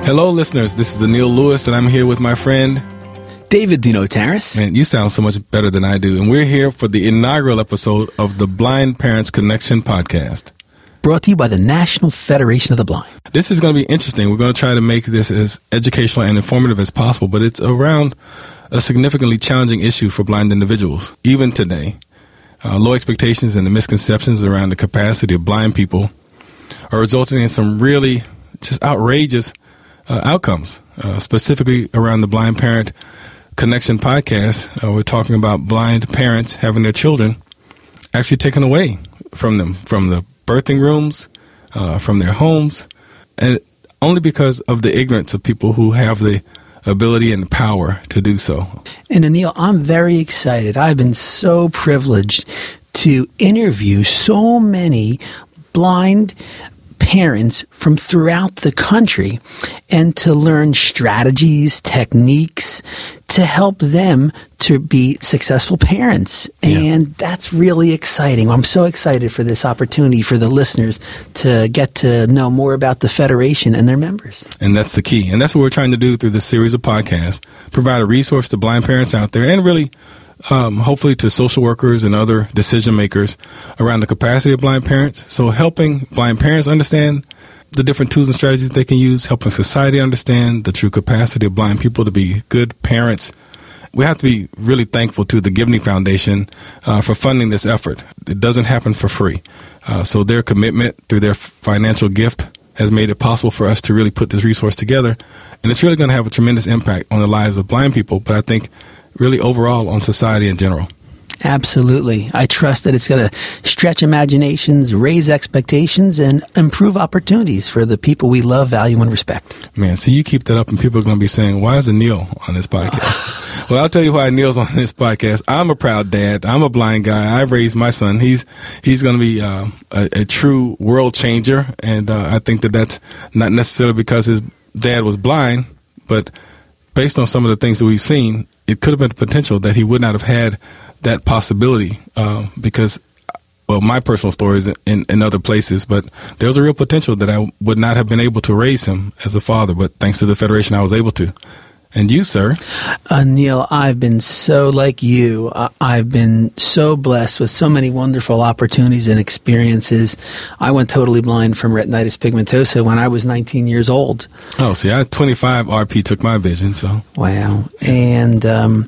Hello, listeners. This is Anil Lewis, and I'm here with my friend David Dino Terrace. Man, you sound so much better than I do. And we're here for the inaugural episode of the Blind Parents Connection podcast, brought to you by the National Federation of the Blind. This is going to be interesting. We're going to try to make this as educational and informative as possible, but it's around a significantly challenging issue for blind individuals, even today. Low expectations and the misconceptions around the capacity of blind people are resulting in some really just outrageous outcomes, specifically around the Blind Parent Connection podcast. We're talking about blind parents having their children actually taken away from them, from the birthing rooms, from their homes, and only because of the ignorance of people who have the ability and the power to do so. And Anil, I'm very excited. I've been so privileged to interview so many blind parents from throughout the country and to learn strategies, techniques to help them to be successful parents. And that's really exciting. I'm so excited for this opportunity for the listeners to get to know more about the Federation and their members. And that's the key. And that's what we're trying to do through this series of podcasts, provide a resource to blind parents out there and really hopefully to social workers and other decision makers around the capacity of blind parents. So helping blind parents understand the different tools and strategies they can use, helping society understand the true capacity of blind people to be good parents. We have to be really thankful to the Gibney Foundation for funding this effort. It doesn't happen for free. So their commitment through their financial gift has made it possible for us to really put this resource together. And it's really going to have a tremendous impact on the lives of blind people, but I think really overall on society in general. Absolutely. I trust that it's going to stretch imaginations, raise expectations, and improve opportunities for the people we love, value, and respect. Man, so you keep that up and people are going to be saying, why is Anil on this podcast? Well, I'll tell you why Anil's on this podcast. I'm a proud dad. I'm a blind guy. I've raised my son. He's going to be a true world changer. And I think that that's not necessarily because his dad was blind, but based on some of the things that we've seen, it could have been the potential that he would not have had that possibility because, well, my personal story is in other places, but there was a real potential that I would not have been able to raise him as a father, but thanks to the Federation, I was able to. And you, sir? Neil, I've been so like you. I've been so blessed with so many wonderful opportunities and experiences. I went totally blind from retinitis pigmentosa when I was 19 years old. Oh, see, I 25 RP took my vision, so. Wow. And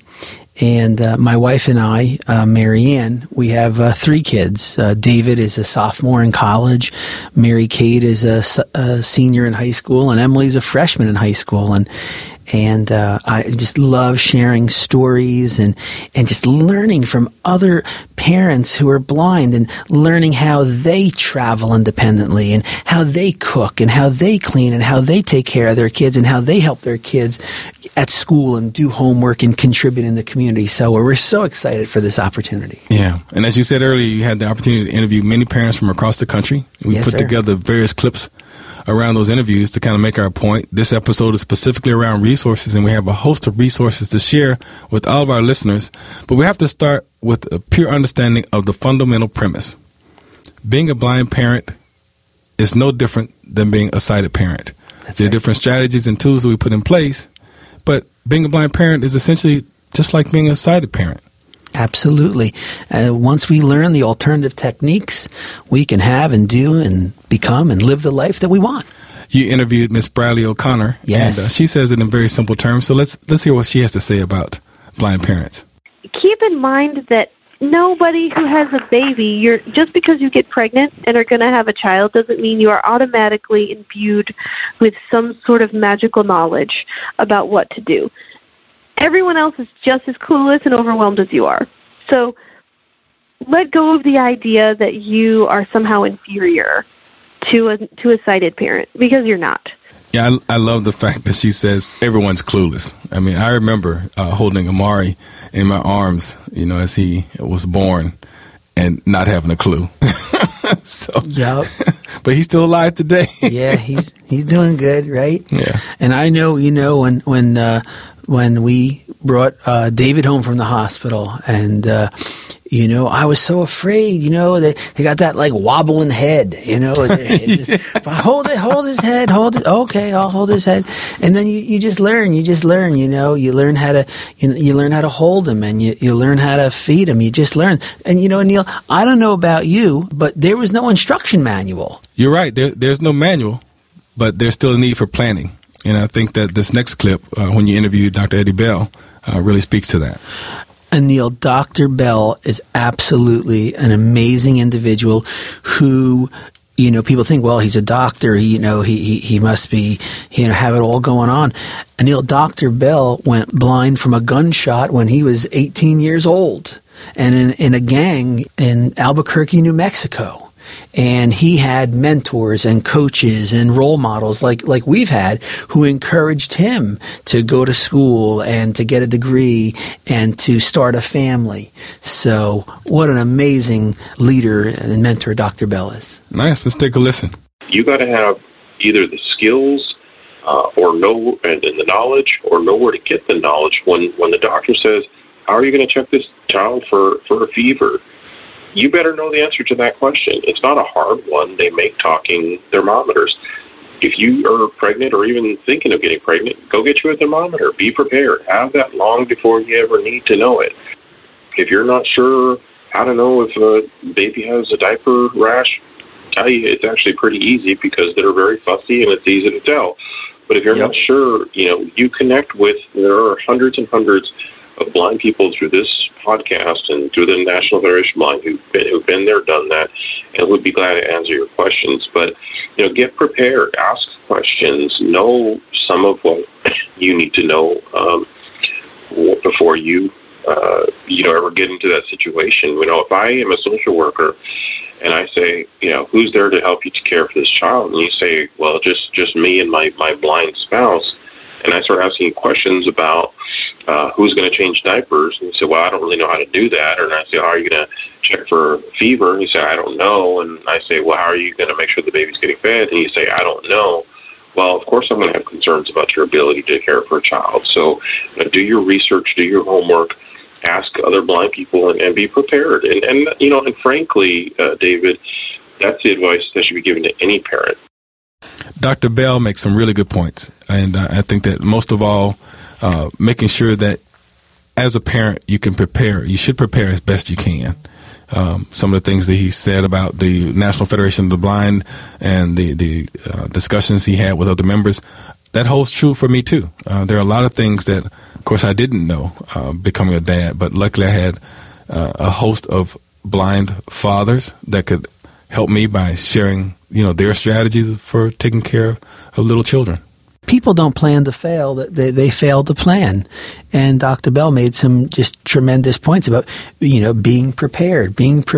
my wife and I, Mary Ann, we have 3 kids. David is a sophomore in college. Mary Kate is a senior in high school, and Emily's a freshman in high school. And I just love sharing stories and just learning from other parents who are blind and learning how they travel independently and how they cook and how they clean and how they take care of their kids and how they help their kids at school and do homework and contribute in the community. So we're so excited for this opportunity. Yeah. And as you said earlier, you had the opportunity to interview many parents from across the country. We put together various clips around those interviews to kind of make our point. This episode is specifically around resources, and we have a host of resources to share with all of our listeners. But we have to start with a pure understanding of the fundamental premise. Being a blind parent is no different than being a sighted parent. There are different strategies and tools that we put in place, but being a blind parent is essentially just like being a sighted parent. Absolutely. Once we learn the alternative techniques, we can have and do and become and live the life that we want. You interviewed Miss Bradley O'Connor. Yes. And she says it in very simple terms. So let's hear what she has to say about blind parents. Keep in mind that nobody who has a baby, just because you get pregnant and are going to have a child doesn't mean you are automatically imbued with some sort of magical knowledge about what to do. Everyone else is just as clueless and overwhelmed as you are. So let go of the idea that you are somehow inferior to a sighted parent, because you're not. Yeah, I love the fact that she says everyone's clueless. I mean, I remember holding Amari in my arms, as he was born and not having a clue. Yep. But he's still alive today. Yeah, he's doing good, right? Yeah. And I know, when we brought David home from the hospital, and I was so afraid, they got that like wobbling head, hold his head, okay, I'll hold his head. And then you just learn, you learn how to hold him, and you learn how to feed him. You just learn. And Neil, I don't know about you, but there was no instruction manual. You're right. There's no manual, but there's still a need for planning. And I think that this next clip, when you interviewed Dr. Eddie Bell, really speaks to that. And Neil, Dr. Bell is absolutely an amazing individual who, people think, well, he's a doctor, he must be, have it all going on. And Neil, Dr. Bell went blind from a gunshot when he was 18 years old, and in a gang in Albuquerque, New Mexico. And he had mentors and coaches and role models like we've had, who encouraged him to go to school and to get a degree and to start a family. So what an amazing leader and mentor Dr. Bell is. Nice. Let's take a listen. You got to have either the skills or know and the knowledge, or know where to get the knowledge. When the doctor says, how are you going to check this child for a fever? You better know the answer to that question. It's not a hard one. They make talking thermometers. If you are pregnant or even thinking of getting pregnant, go get you a thermometer. Be prepared. Have that long before you ever need to know it. If you're not sure how to know if a baby has a diaper rash, tell you it's actually pretty easy, because they're very fussy and it's easy to tell. But if you're not sure, you connect with, there are hundreds and hundreds of blind people through this podcast and through the National Federation of Blind who've been there, done that, and would be glad to answer your questions. But, get prepared, ask questions, know some of what you need to know before you, ever get into that situation. If I am a social worker and I say, who's there to help you to care for this child? And you say, well, just me and my blind spouse. And I start asking questions about who's going to change diapers. And you say, well, I don't really know how to do that. And I say, how are you going to check for fever? And you say, I don't know. And I say, well, how are you going to make sure the baby's getting fed? And you say, I don't know. Well, of course I'm going to have concerns about your ability to care for a child. So do your research, do your homework, ask other blind people, and be prepared. And frankly, David, that's the advice that should be given to any parent. Dr. Bell makes some really good points, and I think that most of all, making sure that as a parent you can prepare. You should prepare as best you can. Some of the things that he said about the National Federation of the Blind and the discussions he had with other members, that holds true for me too. There are a lot of things that, of course, I didn't know becoming a dad, but luckily I had a host of blind fathers that could help me by sharing their strategies for taking care of little children. People don't plan to fail; they fail to plan. And Dr. Bell made some just tremendous points about being prepared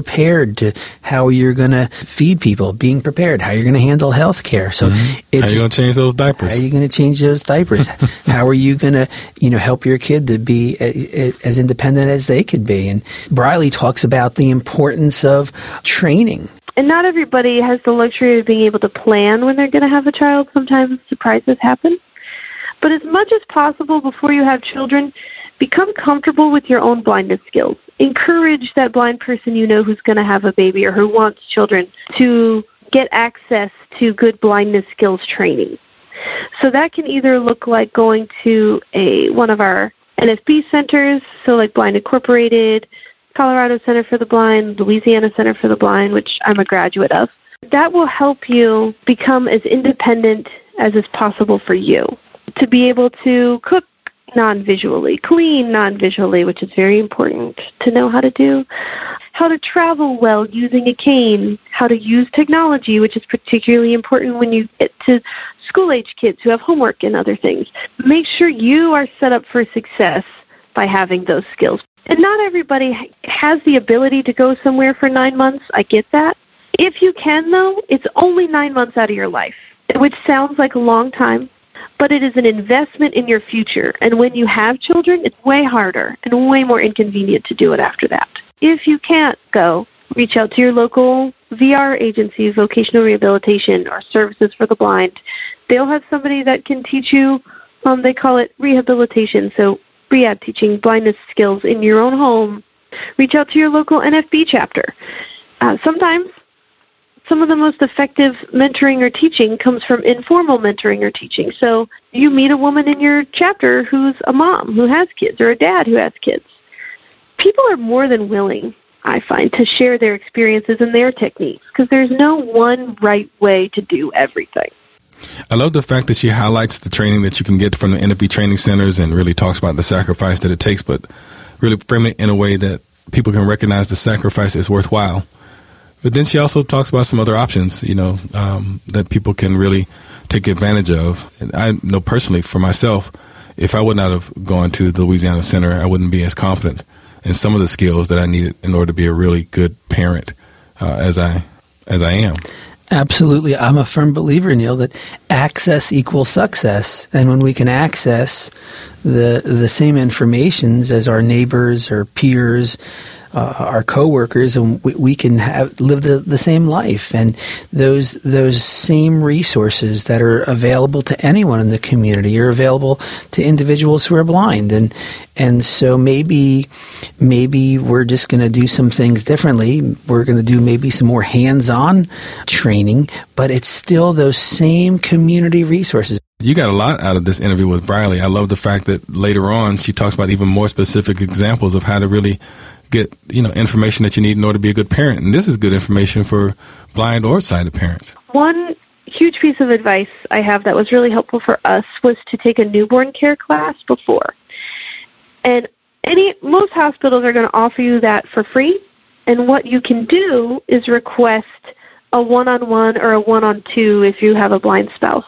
to how you're going to feed people, being prepared, how you're going to handle health care. So how are you going to change those diapers? How are you going to change those diapers? How are you going to help your kid to be as independent as they could be? And Briley talks about the importance of training. And not everybody has the luxury of being able to plan when they're going to have a child. Sometimes surprises happen. But as much as possible before you have children, become comfortable with your own blindness skills. Encourage that blind person who's going to have a baby or who wants children to get access to good blindness skills training. So that can either look like going to one of our NFB centers, so like Blind Incorporated, Colorado Center for the Blind, Louisiana Center for the Blind, which I'm a graduate of. That will help you become as independent as is possible for you. To be able to cook non-visually, clean non-visually, which is very important to know how to do. How to travel well using a cane. How to use technology, which is particularly important when you get to school-age kids who have homework and other things. Make sure you are set up for success by having those skills. And not everybody has the ability to go somewhere for 9 months. I get that. If you can, though, it's only 9 months out of your life, which sounds like a long time, but it is an investment in your future. And when you have children, it's way harder and way more inconvenient to do it after that. If you can't go, reach out to your local VR agency, vocational rehabilitation, or services for the blind. They'll have somebody that can teach you, they call it rehabilitation, so rehab, teaching blindness skills in your own home Reach out to your local NFB chapter. Sometimes some of the most effective mentoring or teaching comes from informal mentoring or teaching. So you meet a woman in your chapter who's a mom who has kids or a dad who has kids. People are more than willing, I find, to share their experiences and their techniques because there's no one right way to do everything. I love the fact that she highlights the training that you can get from the NFB training centers and really talks about the sacrifice that it takes, but really frame it in a way that people can recognize the sacrifice is worthwhile. But then she also talks about some other options, that people can really take advantage of. And I know personally for myself, if I would not have gone to the Louisiana Center, I wouldn't be as confident in some of the skills that I needed in order to be a really good parent as I am. Absolutely. I'm a firm believer, Neil, that access equals success. And when we can access the same informations as our neighbors or peers, our coworkers, and we can live the same life, and those same resources that are available to anyone in the community are available to individuals who are blind, and so maybe we're just going to do some things differently. We're going to do maybe some more hands-on training, but it's still those same community resources. You got a lot out of this interview with Briley. I love the fact that later on she talks about even more specific examples of how to really get information that you need in order to be a good parent. And this is good information for blind or sighted parents. One huge piece of advice I have that was really helpful for us was to take a newborn care class before. And most hospitals are going to offer you that for free. And what you can do is request a one-on-one or a one-on-two if you have a blind spouse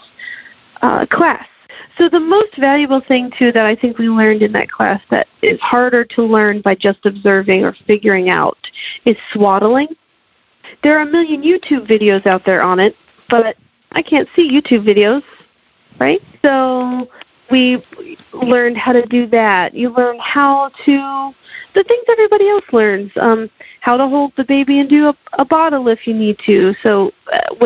class. So the most valuable thing, too, that I think we learned in that class that is harder to learn by just observing or figuring out is swaddling. There are a million YouTube videos out there on it, but I can't see YouTube videos, right? So we learned how to do that. You learn the things everybody else learns, how to hold the baby and do a bottle if you need to. So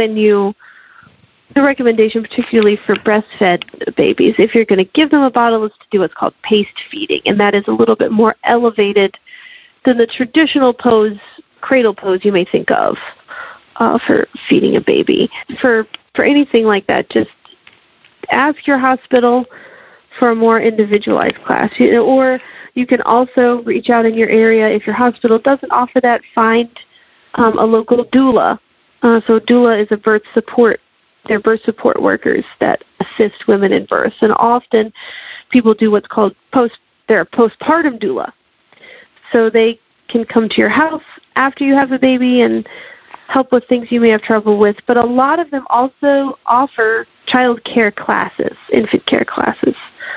the recommendation, particularly for breastfed babies, if you're going to give them a bottle, is to do what's called paced feeding, and that is a little bit more elevated than the traditional cradle pose you may think of for feeding a baby. For anything like that, just ask your hospital for a more individualized class, or you can also reach out in your area. If your hospital doesn't offer that, find a local doula. So doula is they're birth support workers that assist women in birth. And often people do what's called they're a postpartum doula. So they can come to your house after you have a baby and help with things you may have trouble with. But a lot of them also offer child care classes, infant care classes.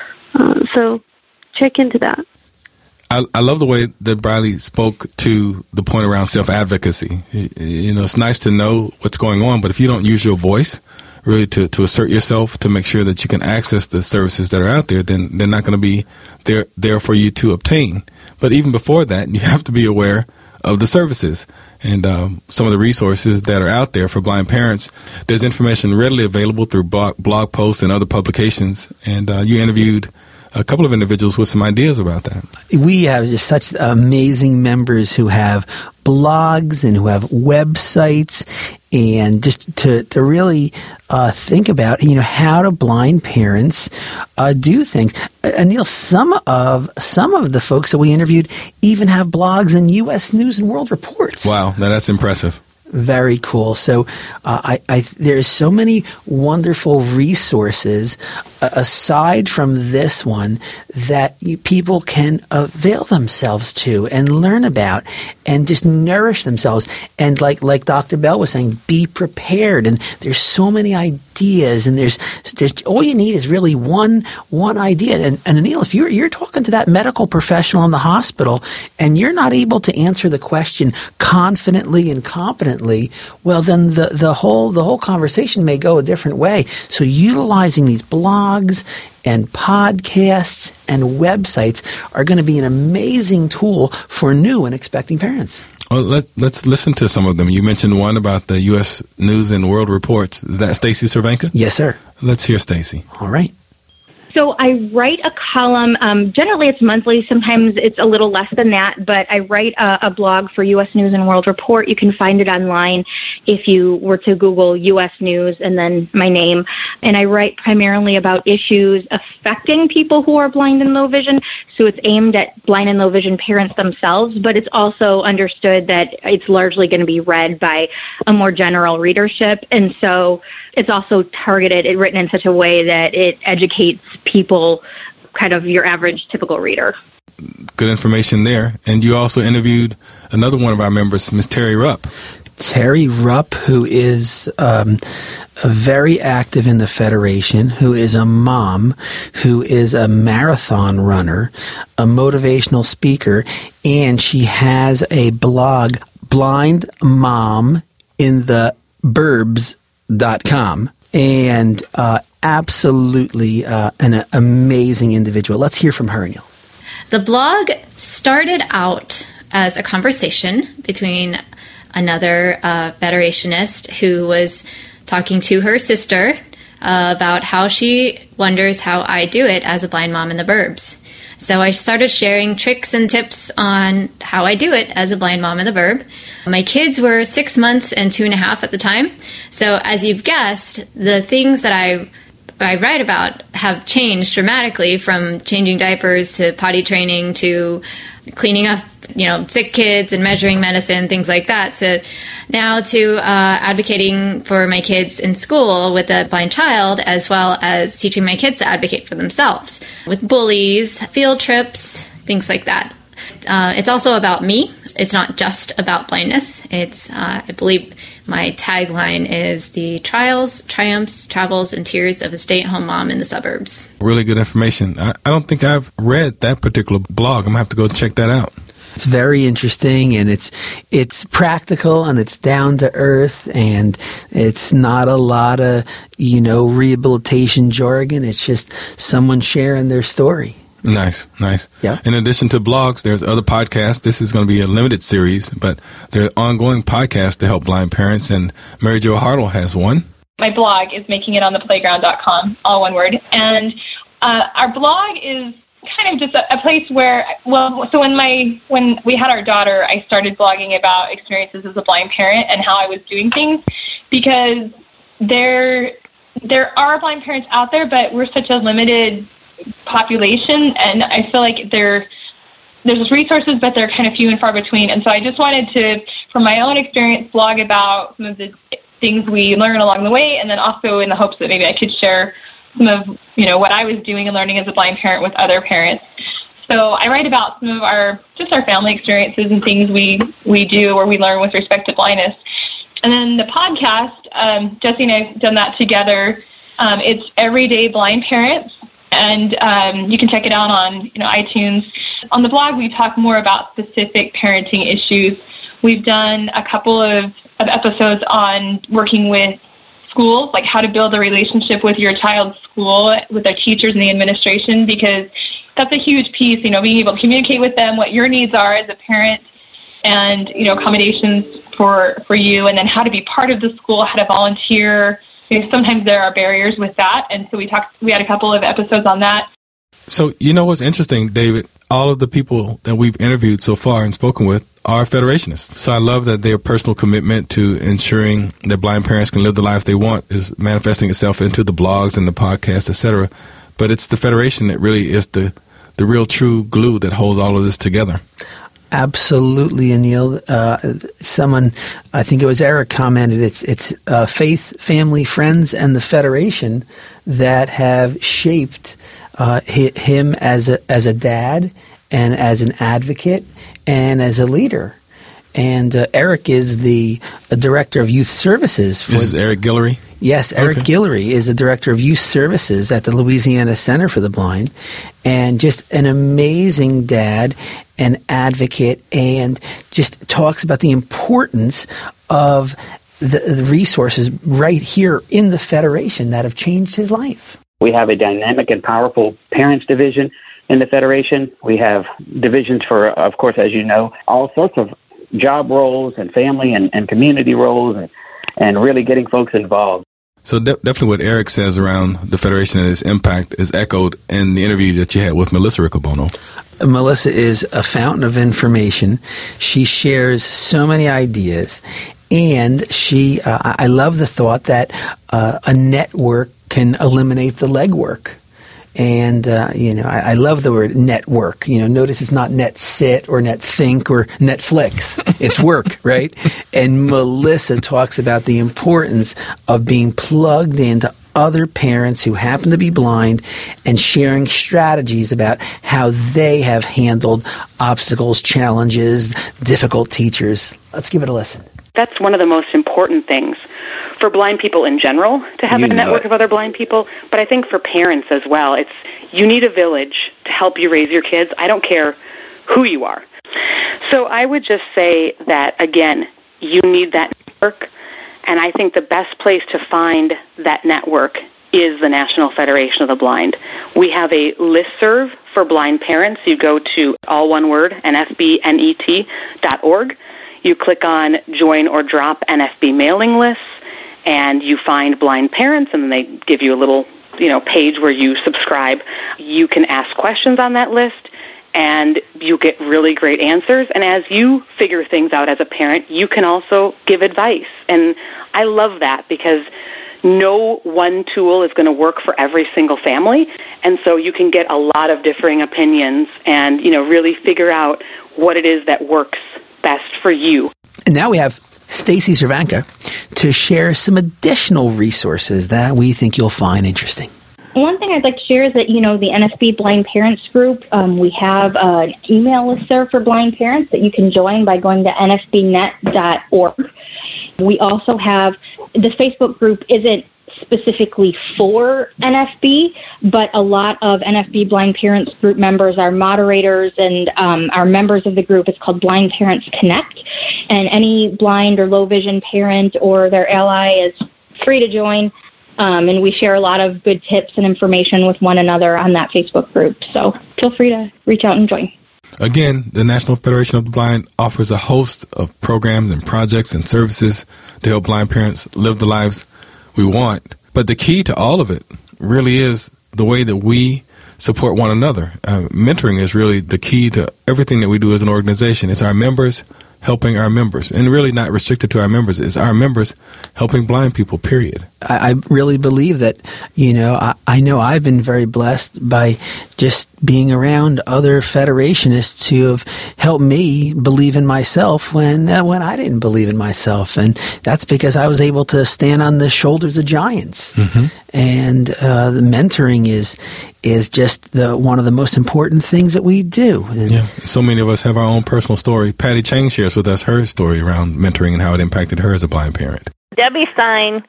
So check into that. I love the way that Briley spoke to the point around self-advocacy. It's nice to know what's going on, but if you don't use your voice really to assert yourself, to make sure that you can access the services that are out there, then they're not going to be there for you to obtain. But even before that, you have to be aware of the services and some of the resources that are out there for blind parents. There's information readily available through blog posts and other publications, and you interviewed a couple of individuals with some ideas about that. We have just such amazing members who have blogs and who have websites, and just to really think about how do blind parents do things. Neil, some of the folks that we interviewed even have blogs in U.S. News and World Reports. Wow, that's impressive. Very cool. So there's so many wonderful resources aside from this one that people can avail themselves to and learn about and just nourish themselves. And like Dr. Bell was saying, be prepared. And there's so many ideas, and there's all you need is really one idea. And Anil, if you're talking to that medical professional in the hospital and you're not able to answer the question confidently and competently, well, then the whole conversation may go a different way. So utilizing these blogs and podcasts and websites are going to be an amazing tool for new and expecting parents. Well, let's listen to some of them. You mentioned one about the U.S. News and World Reports. Is that Stacy Cervenka? Yes, sir. Let's hear Stacy. All right. So I write a column. Generally, it's monthly. Sometimes it's a little less than that. But I write a blog for U.S. News and World Report. You can find it online if you were to Google U.S. News and then my name. And I write primarily about issues affecting people who are blind and low vision. So it's aimed at blind and low vision parents themselves, but it's also understood that it's largely going to be read by a more general readership. And so it's also targeted, written in such a way that it educates people, kind of your average typical reader. Good information there. And you also interviewed another one of our members, Ms. Terry Rupp. Terry Rupp, who is very active in the Federation, who is a mom, who is a marathon runner, a motivational speaker, and she has a blog, blindmomintheburbs.com. And absolutely an amazing individual. Let's hear from her, Neil. The blog started out as a conversation between another Federationist who was talking to her sister about how she wonders how I do it as a blind mom in the burbs. So I started sharing tricks and tips on how I do it as a blind mom in the burb. My kids were 6 months and 2.5 at the time. So as you've guessed, the things that I write about have changed dramatically, from changing diapers to potty training to cleaning up, sick kids and measuring medicine, things like that. So now to advocating for my kids in school with a blind child, as well as teaching my kids to advocate for themselves with bullies, field trips, things like that. It's also about me. It's not just about blindness. It's, I believe my tagline is the trials, triumphs, travels, and tears of a stay-at-home mom in the suburbs. Really good information. I don't think I've read that particular blog. I'm going to have to go check that out. It's very interesting, and it's practical, and it's down to earth, and it's not a lot of, rehabilitation jargon. It's just someone sharing their story. Nice. Yeah. In addition to blogs, there's other podcasts. This is going to be a limited series, but there are ongoing podcasts to help blind parents, and Mary Jo Hartle has one. My blog is makingitontheplayground.com, all one word. And our blog is kind of just a place where, so when we had our daughter, I started blogging about experiences as a blind parent and how I was doing things, because there are blind parents out there, but we're such a limited population, and I feel like there's resources, but they're kind of few and far between. And so I just wanted to, from my own experience, blog about some of the things we learn along the way, and then also in the hopes that maybe I could share some of what I was doing and learning as a blind parent with other parents. So I write about some of our family experiences and things we do or we learn with respect to blindness. And then the podcast, Jesse and I have done that together. It's Everyday Blind Parents. And you can check it out on iTunes. On the blog, we talk more about specific parenting issues. We've done a couple of episodes on working with schools, like how to build a relationship with your child's school, with their teachers and the administration, because that's a huge piece, being able to communicate with them what your needs are as a parent, and, accommodations for you, and then how to be part of the school, how to volunteer. Sometimes there are barriers with that, and so we had a couple of episodes on that. So, what's interesting, David? All of the people that we've interviewed so far and spoken with are Federationists. So I love that their personal commitment to ensuring that blind parents can live the lives they want is manifesting itself into the blogs and the podcasts, etc. But it's the Federation that really is the real true glue that holds all of this together. Absolutely, Anil. Someone, I think it was Eric, commented, it's faith, family, friends, and the Federation that have shaped him as a dad and as an advocate and as a leader. And Eric is the director of youth services. This is Eric Guillory? Yes, Eric Guillory is the director of youth services at the Louisiana Center for the Blind, and just an amazing dad and advocate, and just talks about the importance of the resources right here in the Federation that have changed his life. We have a dynamic and powerful parents division in the Federation. We have divisions for, of course, as you know, all sorts of job roles and family and community roles, and really getting folks involved. So definitely what Eric says around the Federation and its impact is echoed in the interview that you had with Melissa Riccobono. Melissa is a fountain of information. She shares so many ideas, and I love the thought that a network can eliminate the legwork. And, I love the word network. Notice it's not net sit or net think or Netflix. It's work, right? And Melissa talks about the importance of being plugged into other parents who happen to be blind and sharing strategies about how they have handled obstacles, challenges, difficult teachers. Let's give it a listen. That's one of the most important things for blind people in general, to have a network of other blind people, but I think for parents as well. You need a village to help you raise your kids. I don't care who you are. So I would just say that, again, you need that network, and I think the best place to find that network is the National Federation of the Blind. We have a listserv for blind parents. You go to, all one word, nfbnet.org. You click on Join or Drop NFB mailing lists, and you find blind parents, and then they give you a little page where you subscribe. You can ask questions on that list, and you get really great answers. And as you figure things out as a parent, you can also give advice. And I love that, because no one tool is going to work for every single family, and so you can get a lot of differing opinions and really figure out what it is that works best for you. And now we have Stacy Cervanka to share some additional resources that we think you'll find interesting. One thing I'd like to share is that, the NFB Blind Parents Group, we have an email listserv for blind parents that you can join by going to nfbnet.org. We also have, this Facebook group isn't specifically for NFB, but a lot of NFB Blind Parents Group members are moderators and are members of the group. It's called Blind Parents Connect, and any blind or low vision parent or their ally is free to join. And we share a lot of good tips and information with one another on that Facebook group. So feel free to reach out and join. Again, the National Federation of the Blind offers a host of programs and projects and services to help blind parents live the lives we want. But the key to all of it really is the way that we support one another. Mentoring is really the key to everything that we do as an organization. It's our members helping our members, and really not restricted to our members. It's our members helping blind people, period. I really believe that, I know I've been very blessed by just being around other federationists who have helped me believe in myself when I didn't believe in myself. And that's because I was able to stand on the shoulders of giants. Mm-hmm. And the mentoring is just one of the most important things that we do. Yeah, so many of us have our own personal story. Patty Chang shares with us her story around mentoring and how it impacted her as a blind parent. Debbie Stein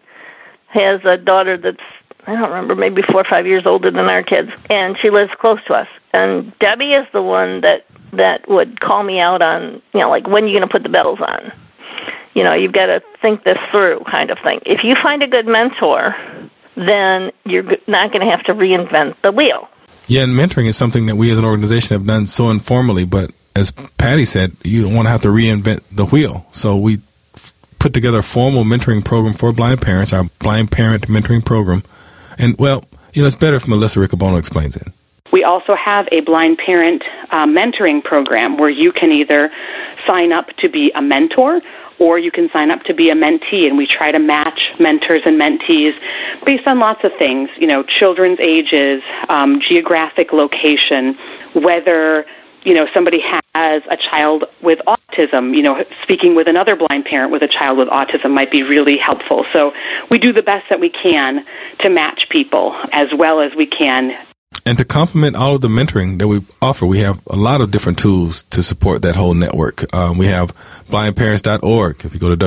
has a daughter that's, I don't remember, maybe 4 or 5 years older than our kids, and she lives close to us. And Debbie is the one that would call me out on, like, when are you going to put the bells on? You've got to think this through, kind of thing. If you find a good mentor, then you're not going to have to reinvent the wheel. Yeah, and mentoring is something that we as an organization have done so informally, but as Patty said, you don't want to have to reinvent the wheel. So we put together a formal mentoring program for blind parents, our Blind Parent Mentoring Program. And, it's better if Melissa Riccobono explains it. We also have a blind parent mentoring program where you can either sign up to be a mentor or you can sign up to be a mentee, and we try to match mentors and mentees based on lots of things, children's ages, geographic location, whether somebody has a child with autism, speaking with another blind parent with a child with autism might be really helpful. So we do the best that we can to match people as well as we can. And to complement all of the mentoring that we offer, we have a lot of different tools to support that whole network. We have blindparents.org. If you go to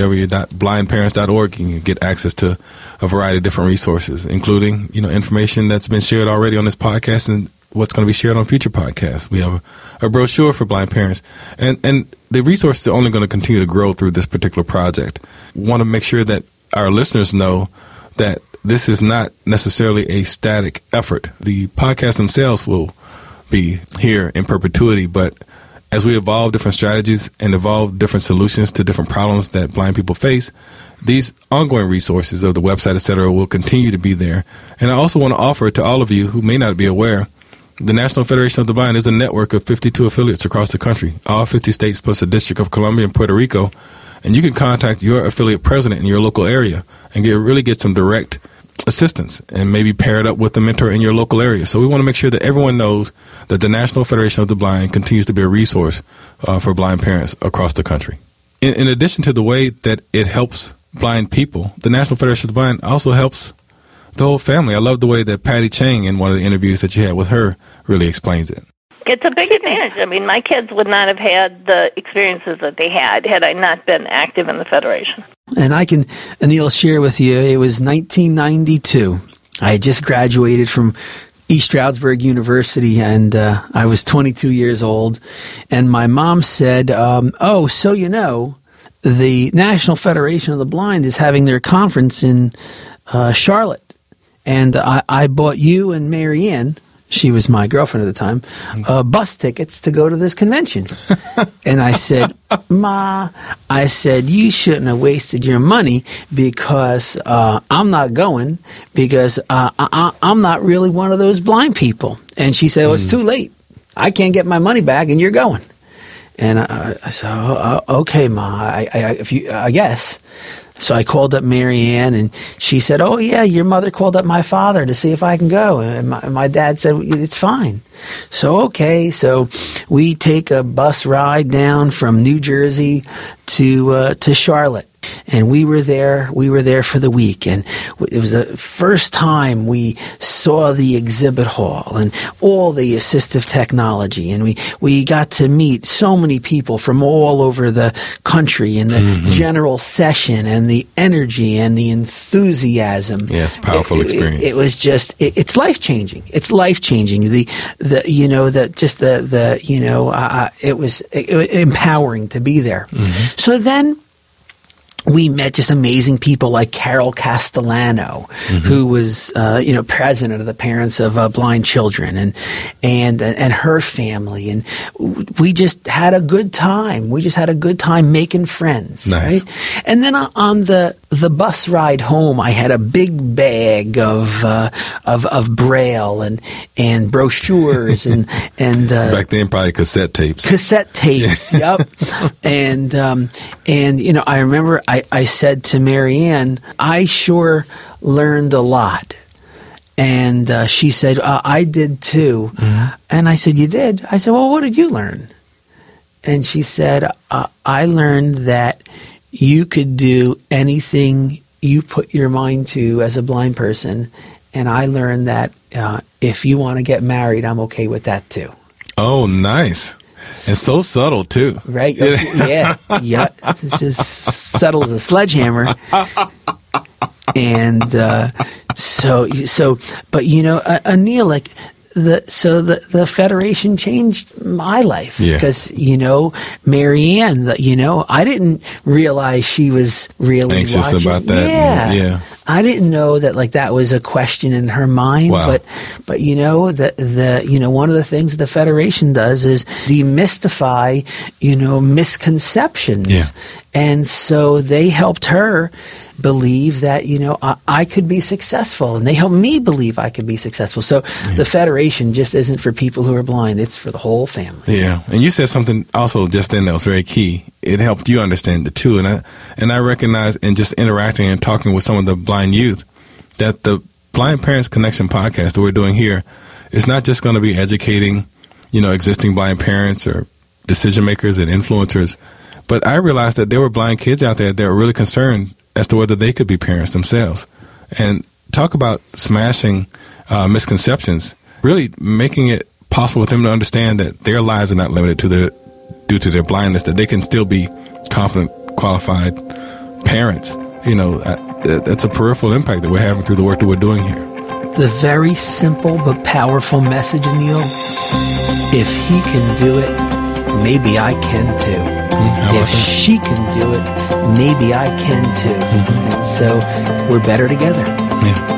www.blindparents.org, you can get access to a variety of different resources, including, information that's been shared already on this podcast and what's going to be shared on future podcasts. We have a brochure for blind parents, and the resources are only going to continue to grow through this particular project. We want to make sure that our listeners know that this is not necessarily a static effort. The podcasts themselves will be here in perpetuity, but as we evolve different strategies and evolve different solutions to different problems that blind people face, these ongoing resources of the website, et cetera, will continue to be there. And I also want to offer to all of you who may not be aware, the National Federation of the Blind is a network of 52 affiliates across the country, all 50 states plus the District of Columbia and Puerto Rico. And you can contact your affiliate president in your local area and really get some direct assistance and maybe pair it up with a mentor in your local area. So we want to make sure that everyone knows that the National Federation of the Blind continues to be a resource for blind parents across the country. In addition to the way that it helps blind people, the National Federation of the Blind also helps the whole family. I love the way that Patty Chang, in one of the interviews that you had with her, really explains it. It's a big advantage. I mean, my kids would not have had the experiences that they had I not been active in the Federation. And I can, Anil, share with you, it was 1992. I had just graduated from East Stroudsburg University, and I was 22 years old. And my mom said, so you know, the National Federation of the Blind is having their conference in Charlotte. And I bought you and Marianne, she was my girlfriend at the time, bus tickets to go to this convention. And I said, Ma, you shouldn't have wasted your money because I'm not going because I'm not really one of those blind people. And she said, it's too late. I can't get my money back and you're going. And I said, okay, Ma, I guess. So I called up Marianne, and she said, oh, yeah, your mother called up my father to see if I can go. And my dad said, it's fine. So, okay, so we take a bus ride down from New Jersey to Charlotte. And we were there for the week, and it was the first time we saw the exhibit hall and all the assistive technology, and we got to meet so many people from all over the country, and the general session and the energy and the enthusiasm. Yes, powerful experience. It was just it's life-changing. It's life-changing. It was empowering to be there. So then we met just amazing people like Carol Castellano, who was, president of the Parents of Blind Children, and her family, and we just had a good time. We just had a good time making friends, nice. Right? And then on the bus ride home, I had a big bag of Braille and brochures and back then probably cassette tapes. Yep. And I remember I said to Marianne, I sure learned a lot. And she said, I did too. And I said, you did? I said, well, what did you learn? And she said, I learned that you could do anything you put your mind to as a blind person. And I learned that if you want to get married, I'm okay with that too. Oh, nice. And so subtle, too. Right? Yeah. It's just subtle as a sledgehammer. And but Anil, like the Federation changed my life because Marianne, I didn't realize she was really anxious watching. about that. Yeah. I didn't know that that was a question in her mind. Wow. But one of the things the Federation does is demystify misconceptions. Yeah. And so they helped her believe that, I could be successful, and they helped me believe I could be successful. So the Federation just isn't for people who are blind. It's for the whole family. Yeah. And you said something also just then that was very key. It helped you understand it too. And I recognize in just interacting and talking with some of the blind youth that the Blind Parents Connection podcast that we're doing here is not just going to be educating, existing blind parents or decision makers and influencers, but I realized that there were blind kids out there that were really concerned as to whether they could be parents themselves. And talk about smashing misconceptions, really making it possible for them to understand that their lives are not limited due to their blindness, that they can still be confident, qualified parents. That's a peripheral impact that we're having through the work that we're doing here. The very simple but powerful message, Anil, if he can do it, maybe I can too. If she can do it, maybe I can too. And so we're better together. Yeah.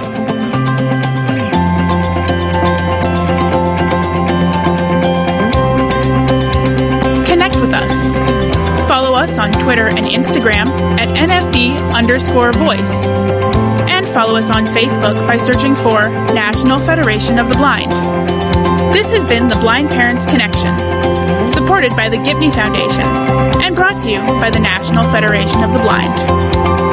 us on Twitter and Instagram at NFB_voice. And follow us on Facebook by searching for National Federation of the Blind. This has been the Blind Parents Connection, supported by the Gibney Foundation and brought to you by the National Federation of the Blind.